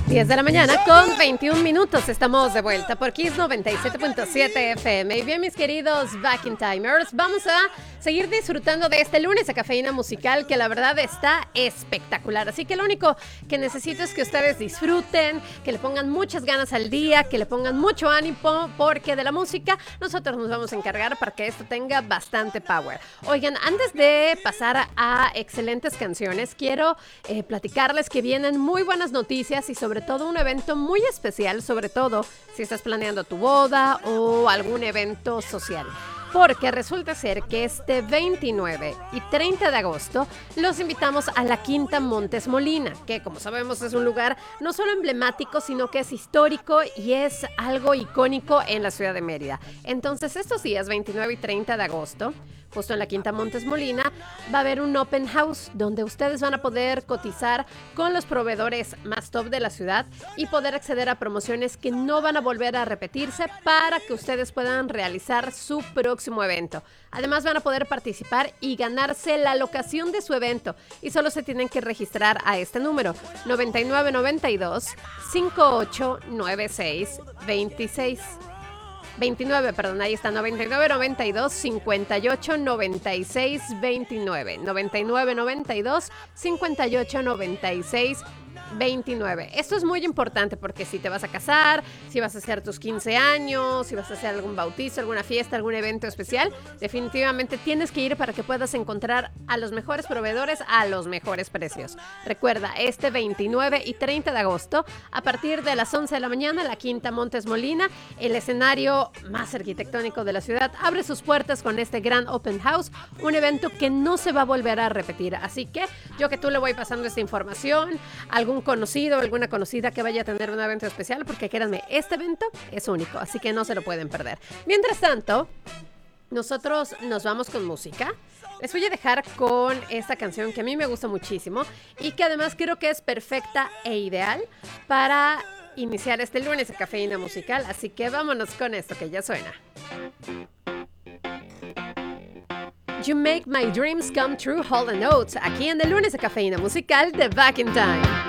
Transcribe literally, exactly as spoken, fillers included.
diez de la mañana con veintiún minutos. Estamos de vuelta por Kiss noventa y siete punto siete F M. Y bien, mis queridos Back in Timers, vamos a seguir disfrutando de este lunes de Cafeína Musical, que la verdad está espectacular. Así que lo único que necesito es que ustedes disfruten, que le pongan muchas ganas al día, que le pongan mucho ánimo, porque de la música nosotros nos vamos a encargar para que esto tenga bastante power. Oigan, antes de pasar a excelentes canciones, quiero eh, platicarles que vienen muy buenas noticias y sobre todo un evento muy especial, sobre todo si estás planeando tu boda o algún evento social. Porque resulta ser que este veintinueve y treinta de agosto los invitamos a la Quinta Montes Molina, que como sabemos es un lugar no solo emblemático, sino que es histórico y es algo icónico en la ciudad de Mérida. Entonces estos días, veintinueve y treinta de agosto, justo en la Quinta Montes Molina, va a haber un open house donde ustedes van a poder cotizar con los proveedores más top de la ciudad y poder acceder a promociones que no van a volver a repetirse para que ustedes puedan realizar su próximo evento. Además van a poder participar y ganarse la locación de su evento y solo se tienen que registrar a este número noventa y nueve noventa y dos, cincuenta y ocho noventa y seis veintiséis. veintinueve, perdón, ahí está, noventa y nueve noventa y dos, cincuenta y ocho noventa y seis veintinueve, noventa y nueve noventa y dos, cincuenta y ocho noventa y seis veintinueve. Esto es muy importante porque si te vas a casar, si vas a hacer tus quince años, si vas a hacer algún bautizo, alguna fiesta, algún evento especial, definitivamente tienes que ir para que puedas encontrar a los mejores proveedores a los mejores precios. Recuerda, este veintinueve y treinta de agosto, a partir de las once de la mañana, la Quinta Montes Molina, el escenario más arquitectónico de la ciudad, abre sus puertas con este gran open house, un evento que no se va a volver a repetir. Así que yo que tú le voy pasando esta información, algún conocido o alguna conocida que vaya a tener un evento especial, porque créanme, este evento es único, así que no se lo pueden perder. Mientras tanto, nosotros nos vamos con música. Les voy a dejar con esta canción que a mí me gusta muchísimo y que además creo que es perfecta e ideal para iniciar este lunes de Cafeína Musical, así que vámonos con esto que ya suena. You Make My Dreams Come True, Hall and Oates, aquí en el lunes de Cafeína Musical de Back in Time.